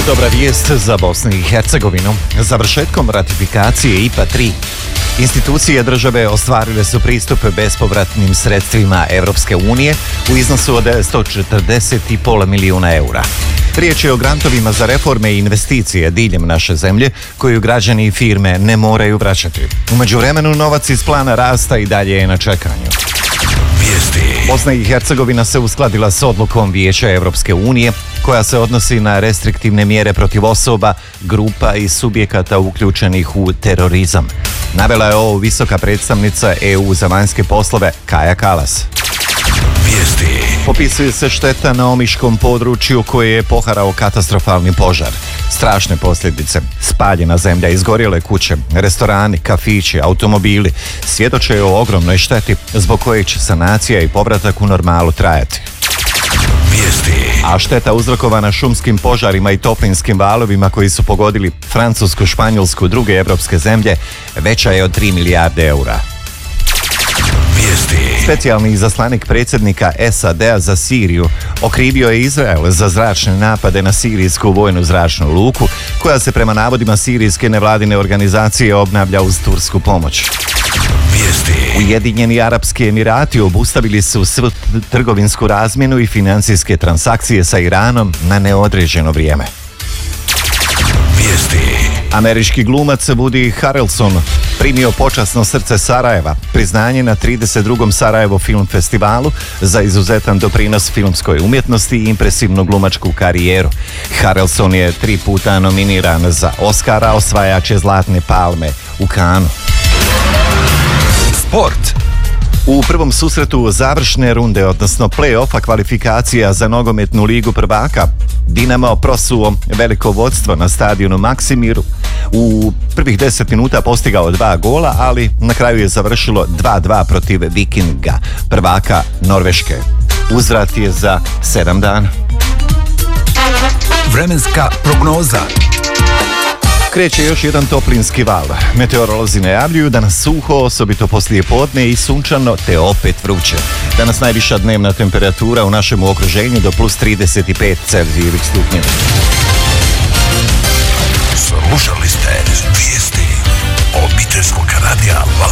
Dobra vijest za Bosnu i Hercegovinu. Završetkom ratifikacije IPA 3 institucije države ostvarile su pristup bespovratnim sredstvima Europske unije u iznosu od 140,5 milijuna eura. Riječ je o grantovima za reforme i investicije diljem naše zemlje koju građani i firme ne moraju vraćati. U međuvremenu novac iz plana rasta i dalje je na čekanju. Bosna i Hercegovina se uskladila s odlukom Vijeća Europske unije koja se odnosi na restriktivne mjere protiv osoba, grupa i subjekata uključenih u terorizam. Navela je ovo visoka predstavnica EU za vanjske poslove Kaja Kallas. Popisuje se šteta na omiškom području koje je poharao katastrofalni požar. Strašne posljedice, spaljena zemlja, izgorjele kuće, restorani, kafići, automobili svjedoče o ogromnoj šteti zbog koje će sanacija i povratak u normalu trajati. A šteta uzrokovana šumskim požarima i toplinskim valovima koji su pogodili Francusku, Španjolsku, druge evropske zemlje veća je od 3 milijarde eura. Specijalni izaslanik predsjednika SAD-a za Siriju okrivio je Izrael za zračne napade na sirijsku vojnu zračnu luku koja se prema navodima sirijske nevladine organizacije obnavlja uz tursku pomoć. Ujedinjeni Arapski Emirati obustavili su svu trgovinsku razmjenu i financijske transakcije sa Iranom na neodređeno vrijeme. Američki glumac Woody Harrelson primio počasno srce Sarajeva, priznanje na 32. Sarajevo film festivalu za izuzetan doprinos filmskoj umjetnosti i impresivnu glumačku karijeru. Harrelson je 3 puta nominiran za Oscara, osvajač je Zlatne palme u Cannesu. Sport. U prvom susretu završne runde, odnosno play-offa kvalifikacija za nogometnu ligu prvaka, Dinamo prosuo veliko vodstvo na stadionu Maksimiru. U prvih 10 minuta postigao 2 gola, ali na kraju je završilo 2-2 protiv Vikinga, prvaka Norveške. Uzvrat je za 7 dana. Vremenska prognoza. Kreće još jedan toplinski val. Meteorolozi najavljuju da nas suho, osobito poslije podne i sunčano, te opet vruće. Danas najviša dnevna temperatura u našem okruženju do plus 35 Celzijevih stupnjeva. Slušali ste vijesti obiteljskog radija